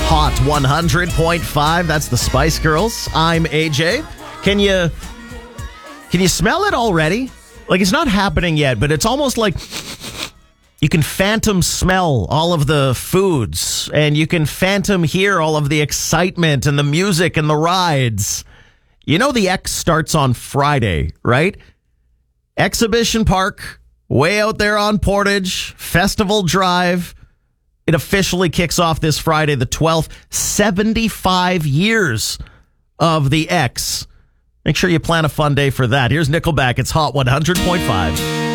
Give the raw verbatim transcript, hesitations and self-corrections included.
Hot one hundred point five. That's the Spice Girls. I'm A J. Can you can you smell it already? Like, it's not happening yet, but it's almost like you can phantom smell all of the foods, and you can phantom hear all of the excitement and the music and the rides. You know the X starts on Friday, right? Exhibition Park, way out there on Portage, Festival Drive. It officially kicks off this Friday, the twelfth. seventy-five years of the X. Make sure you plan a fun day for that. Here's Nickelback. It's Hot one hundred point five.